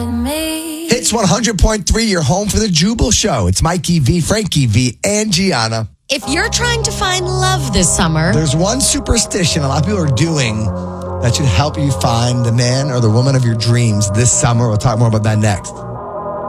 Hits 100.3, your home for the Jubal Show. It's Mikey V, Frankie V, and Gianna. If you're trying to find love this summer, There's one superstition a lot of people are doing that should help you find the man or the woman of your dreams this summer. We'll talk more about that next.